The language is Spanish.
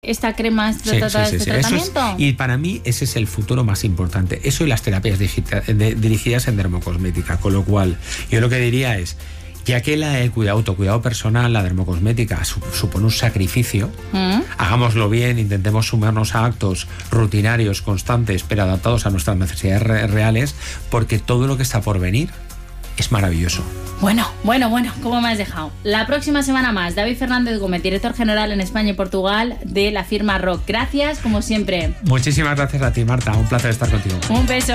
esta crema, este tratamiento. Y para mí ese es el futuro más importante. Eso y las terapias dirigidas en dermocosmética. Con lo cual, yo lo que diría es, ya que el autocuidado personal, la dermocosmética, supone un sacrificio, hagámoslo bien, intentemos sumarnos a actos rutinarios, constantes, pero adaptados a nuestras necesidades reales, porque todo lo que está por venir es maravilloso. Bueno, ¿cómo me has dejado? La próxima semana más, David Fernández Gómez, director general en España y Portugal de la firma ROC. Gracias, como siempre. Muchísimas gracias a ti, Marta. Un placer estar contigo. Un beso.